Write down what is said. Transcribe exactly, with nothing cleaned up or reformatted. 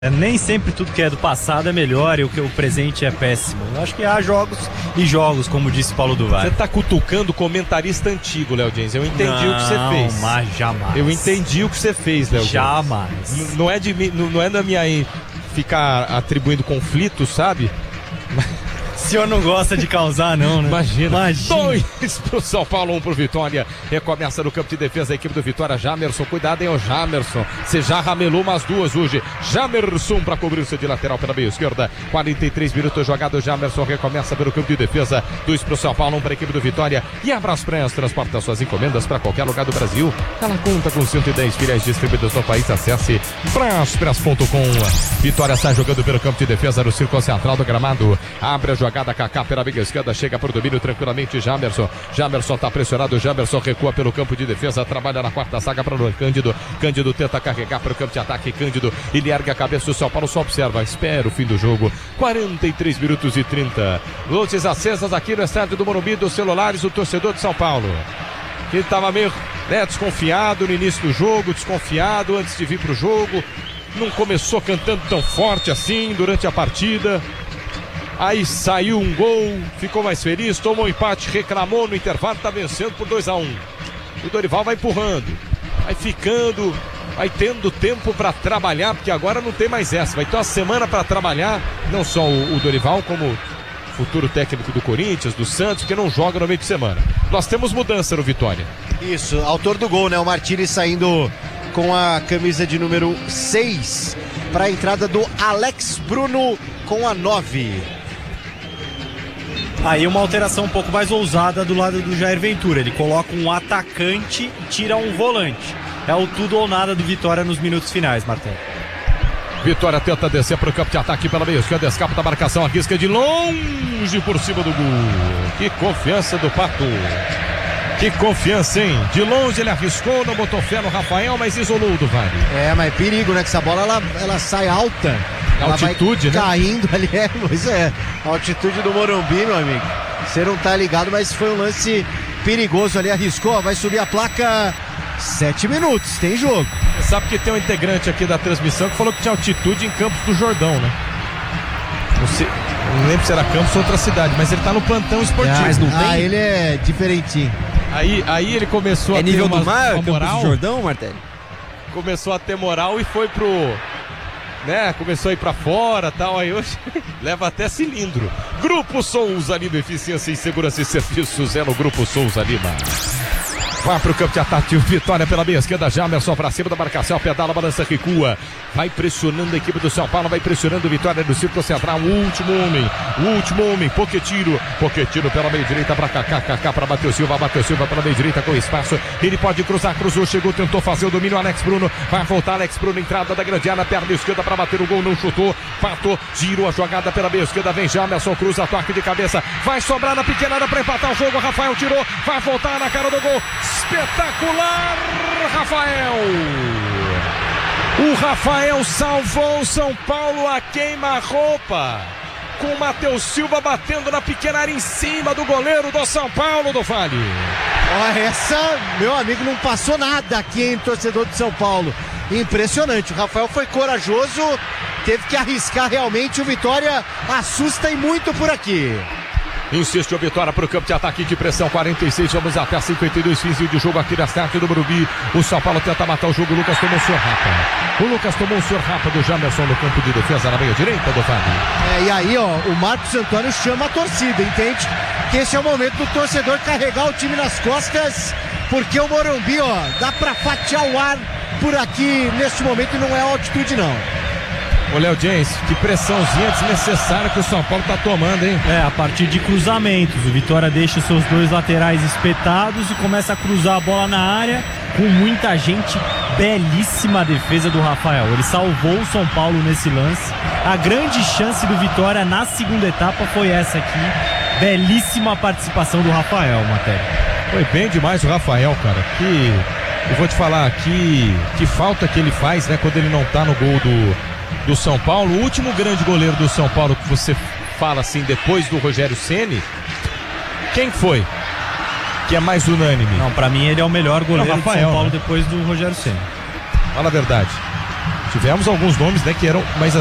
É, nem sempre tudo que é do passado é melhor e o que o presente é péssimo. Eu acho que há jogos e jogos, como disse Paulo do Vale. Você tá cutucando o comentarista antigo, Léo James. Eu entendi não, o que você fez. Não, mas jamais. Eu entendi o que você fez, Léo James. Jamais. N- não é de não, não é da minha ficar atribuindo conflitos, sabe? O senhor não gosta de causar, não, né? Imagina. Imagina. Dois pro São Paulo, um pro Vitória. Recomeça no campo de defesa a equipe do Vitória. Jamerson, cuidado, hein, o Jamerson. Você já ramelou umas duas hoje. Jamerson pra cobrir-se de lateral pela meia esquerda. quarenta e três minutos jogado. Jamerson recomeça pelo campo de defesa. Dois pro São Paulo, um pra equipe do Vitória. E a Braspress transporta suas encomendas pra qualquer lugar do Brasil. Ela conta com cento e dez filiais distribuídas no país. Acesse braspress ponto com. Vitória sai jogando pelo campo de defesa no círculo central do gramado. Abre a jogada. Kaká pela meia esquerda, chega para o domínio tranquilamente. Jamerson, Jamerson tá pressionado. Jamerson recua pelo campo de defesa, trabalha na quarta saga para o Cândido. Cândido tenta carregar para o campo de ataque. Cândido, ele erga a cabeça do São Paulo, só observa, espera o fim do jogo. quarenta e três minutos e trinta. Luzes acesas aqui no estádio do Morumbi, dos celulares, o torcedor de São Paulo. Ele estava meio né, desconfiado no início do jogo, desconfiado antes de vir para o jogo. Não começou cantando tão forte assim durante a partida. Aí saiu um gol, ficou mais feliz, tomou um empate, reclamou no intervalo, tá vencendo por dois a um. O Dorival vai empurrando, vai ficando, vai tendo tempo para trabalhar, porque agora não tem mais essa. Vai ter uma semana para trabalhar, não só o, o Dorival, como futuro técnico do Corinthians, do Santos, que não joga no meio de semana. Nós temos mudança no Vitória. Isso, autor do gol, né? O Martínez saindo com a camisa de número seis para a entrada do Alex Bruno com a nove. Aí uma alteração um pouco mais ousada do lado do Jair Ventura. Ele coloca um atacante e tira um volante. É o tudo ou nada do Vitória nos minutos finais, Martelo. Vitória tenta descer para o campo de ataque pela meia esquerda, escapa da marcação, arrisca de longe por cima do gol. Que confiança do Pato. Que confiança, hein? De longe ele arriscou, não botou fé no Rafael, mas isolou do Vale. É, mas é perigo, né? Que essa bola ela, ela sai alta. Ela altitude, vai né? Caindo ali, é, pois é. A altitude do Morumbi, meu amigo. Você não tá ligado, mas foi um lance perigoso ali. Arriscou, vai subir a placa. Sete minutos, tem jogo. Você sabe que tem um integrante aqui da transmissão que falou que tinha altitude em Campos do Jordão, né? Não, sei, não lembro se era Campos ou outra cidade, mas ele tá no plantão esportivo. Ah, mas não tem? Ah, ele é diferentinho. Aí, aí ele começou é a ter nível uma, do mar, uma moral. Campos do Jordão, Martelli? Começou a ter moral e foi pro... né, começou a ir pra fora e tal, aí hoje leva até cilindro. Grupo Souza Lima, eficiência em segurança e serviços é no Grupo Souza Lima. Vai pro campo de ataque, Vitória pela meia esquerda, Jamerson pra cima da marcação, pedala, balança, recua. Vai pressionando a equipe do São Paulo, vai pressionando o Vitória no círculo central, o último homem, o último homem, Pochettino, Pochettino pela meia direita pra Kaká, Kaká pra Matheus Silva, Matheus Silva pela meia direita com espaço, ele pode cruzar, cruzou, chegou, tentou fazer o domínio, Alex Bruno, vai voltar, Alex Bruno, entrada da grande área, perna esquerda pra bater o gol, não chutou, patou, girou a jogada pela meia esquerda, vem Jamerson, cruza, toque de cabeça, vai sobrar na pequena área pra empatar o jogo, Rafael tirou, vai voltar na cara do gol, espetacular, Rafael! O Rafael salvou o São Paulo a queima-roupa, com o Matheus Silva batendo na pequena área em cima do goleiro do São Paulo do Vale. Ó, essa, meu amigo, não passou nada aqui, hein, torcedor de São Paulo. Impressionante, o Rafael foi corajoso, teve que arriscar realmente, o Vitória assusta e muito por aqui. Insiste o Vitória para o campo de ataque de pressão, quarenta e seis, vamos até cinquenta e dois, fins de jogo aqui na start do Morumbi. O São Paulo tenta matar o jogo, o Lucas tomou o senhor rapa. O Lucas tomou o senhor rapa do Jamerson no campo de defesa na meia direita do Vale. É, e aí, ó, o Marcos Antônio chama a torcida, entende? Que esse é o momento do torcedor carregar o time nas costas, porque o Morumbi, ó, dá pra fatiar o ar por aqui neste momento e não é altitude, não. Ô Léo James, que pressãozinha desnecessária que o São Paulo tá tomando, hein? É, a partir de cruzamentos. O Vitória deixa os seus dois laterais espetados e começa a cruzar a bola na área com muita gente. Belíssima defesa do Rafael. Ele salvou o São Paulo nesse lance. A grande chance do Vitória na segunda etapa foi essa aqui. Belíssima participação do Rafael, Matéria. Foi bem demais o Rafael, cara. Que eu vou te falar, que, que falta que ele faz, né, quando ele não tá no gol do... do São Paulo. O último grande goleiro do São Paulo que você fala assim, depois do Rogério Ceni, quem foi? Que é mais unânime? Não, pra mim ele é o melhor goleiro é o Rafael, do São Paulo, né? depois do Rogério Ceni. Fala a verdade. Tivemos alguns nomes, né, que eram mais